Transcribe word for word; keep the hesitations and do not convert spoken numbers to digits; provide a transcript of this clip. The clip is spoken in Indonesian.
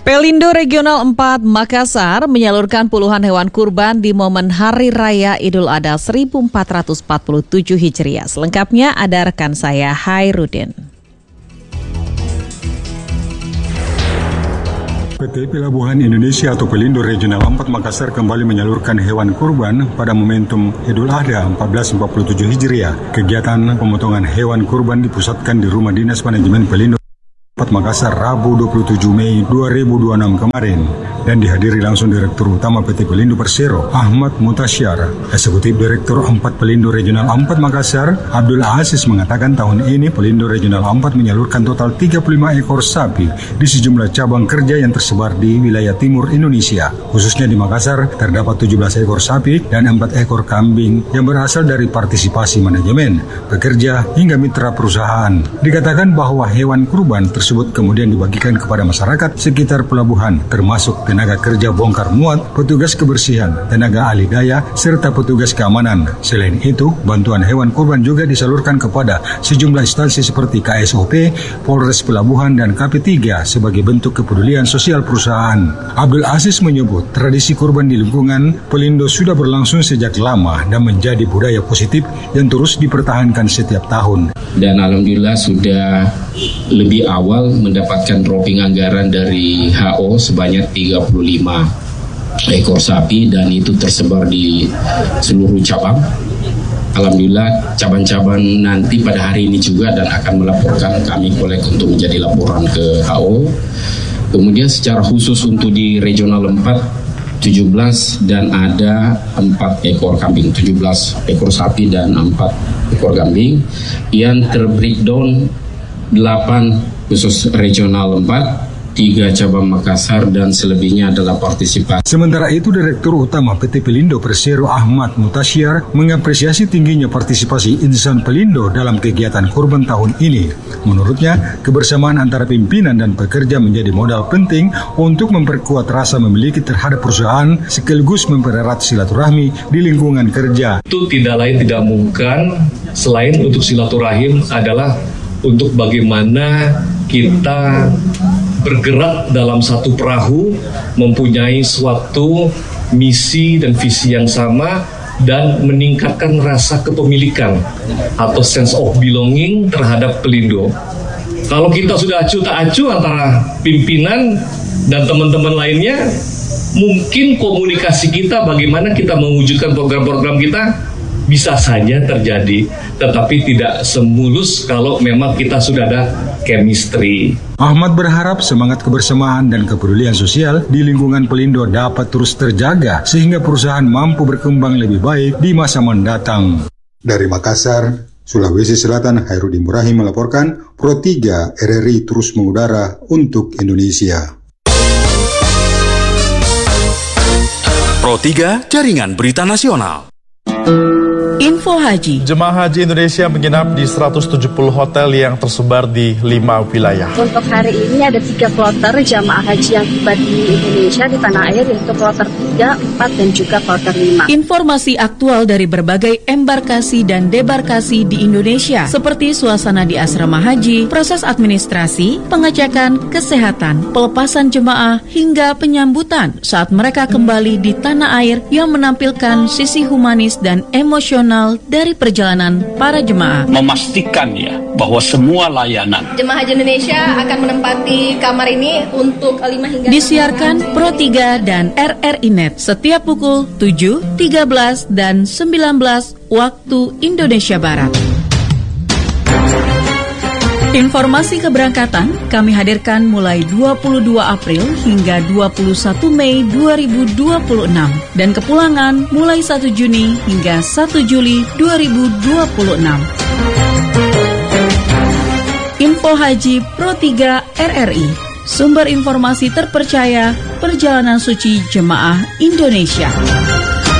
Pelindo Regional empat Makassar menyalurkan puluhan hewan kurban di momen Hari Raya Idul Adha seribu empat ratus empat puluh tujuh Hijriah. Selengkapnya ada rekan saya Hairudin. P T Pelabuhan Indonesia atau Pelindo Regional empat Makassar kembali menyalurkan hewan kurban pada momentum Idul Adha seribu empat ratus empat puluh tujuh Hijriah. Kegiatan pemotongan hewan kurban dipusatkan di Rumah Dinas Manajemen Pelindo empat Makassar Rabu dua puluh tujuh Mei dua ribu dua puluh enam kemarin dan dihadiri langsung Direktur Utama P T Pelindo Persero Ahmad Mutasyar. Eksekutif Direktur empat Pelindo Regional empat Makassar Abdul Aziz mengatakan tahun ini Pelindo Regional empat menyalurkan total tiga puluh lima ekor sapi di sejumlah cabang kerja yang tersebar di wilayah timur Indonesia. Khususnya di Makassar terdapat tujuh belas ekor sapi dan empat ekor kambing yang berasal dari partisipasi manajemen, pekerja hingga mitra perusahaan. Dikatakan bahwa hewan kurban tersebut kemudian dibagikan kepada masyarakat sekitar pelabuhan, termasuk tenaga kerja bongkar muat, petugas kebersihan, tenaga ahli daya, serta petugas keamanan. Selain itu, bantuan hewan kurban juga disalurkan kepada sejumlah instansi seperti K S O P, Polres Pelabuhan, dan K P tiga sebagai bentuk kepedulian sosial perusahaan. Abdul Aziz menyebut tradisi kurban di lingkungan Pelindo sudah berlangsung sejak lama dan menjadi budaya positif yang terus dipertahankan setiap tahun. Dan alhamdulillah sudah lebih awal mendapatkan dropping anggaran dari H O sebanyak tiga puluh lima ekor sapi dan itu tersebar di seluruh cabang. Alhamdulillah cabang-cabang nanti pada hari ini juga dan akan melaporkan, kami kolek untuk menjadi laporan ke H O. Kemudian secara khusus untuk di Regional empat tujuh belas dan ada empat ekor kambing, tujuh belas ekor sapi dan empat ekor kambing yang terbreakdown delapan khusus Regional empat, tiga cabang Makassar dan selebihnya adalah partisipasi. Sementara itu, Direktur Utama P T Pelindo Persero Ahmad Mutasyar mengapresiasi tingginya partisipasi insan Pelindo dalam kegiatan kurban tahun ini. Menurutnya, kebersamaan antara pimpinan dan pekerja menjadi modal penting untuk memperkuat rasa memiliki terhadap perusahaan sekaligus mempererat silaturahmi di lingkungan kerja. Itu tidak lain tidak mungkin selain untuk silaturahim adalah untuk bagaimana kita bergerak dalam satu perahu, mempunyai suatu misi dan visi yang sama, dan meningkatkan rasa kepemilikan atau sense of belonging terhadap Pelindo. Kalau kita sudah acuh tak acuh antara pimpinan dan teman-teman lainnya, mungkin komunikasi kita bagaimana kita mewujudkan program-program kita bisa saja terjadi, tetapi tidak semulus kalau memang kita sudah ada chemistry. Ahmad berharap semangat kebersamaan dan kepedulian sosial di lingkungan Pelindo dapat terus terjaga sehingga perusahaan mampu berkembang lebih baik di masa mendatang. Dari Makassar, Sulawesi Selatan, Hairudin Ibrahim melaporkan. Pro tiga R R I terus mengudara untuk Indonesia. Pro tiga Jaringan Berita Nasional. Info Haji. Jemaah Haji Indonesia menginap di seratus tujuh puluh hotel yang tersebar di lima wilayah. Untuk hari ini ada tiga kloter jemaah haji yang tiba di Indonesia di tanah air, yaitu kloter tiga, empat, dan juga kloter lima. Informasi aktual dari berbagai embarkasi dan debarkasi di Indonesia, seperti suasana di asrama haji, proses administrasi, pengecekan kesehatan, pelepasan jemaah, hingga penyambutan saat mereka kembali di tanah air yang menampilkan sisi humanis dan emosional dari perjalanan para jemaah. Memastikan ya bahwa semua layanan Jemaah Haji Indonesia akan menempati kamar ini untuk lima hingga disiarkan Pro tiga dan R R I Net setiap pukul tujuh, tiga belas, dan sembilan belas waktu Indonesia Barat. Informasi keberangkatan kami hadirkan mulai dua puluh dua April hingga dua puluh satu Mei dua ribu dua puluh enam dan kepulangan mulai satu Juni hingga satu Juli dua ribu dua puluh enam. Info Haji Pro tiga R R I, sumber informasi terpercaya perjalanan suci jemaah Indonesia.